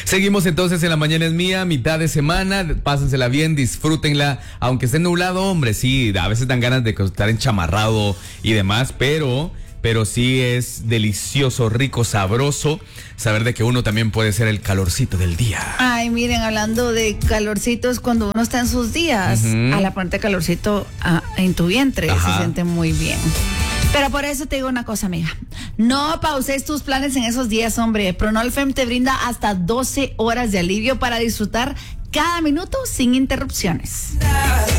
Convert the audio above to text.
Seguimos entonces en La Mañana es Mía, mitad de semana, pásensela bien, disfrútenla, aunque esté nublado, hombre, sí, a veces dan ganas de estar enchamarrado y demás, pero sí es delicioso, rico, sabroso saber de que uno también puede ser el calorcito del día. Ay, miren, hablando de calorcitos, cuando uno está en sus días, a la ponerte calorcito en tu vientre, se siente muy bien. Pero por eso te digo una cosa, amiga. No pauses tus planes en esos días, hombre. Pronolfem te brinda hasta 12 horas de alivio para disfrutar cada minuto sin interrupciones.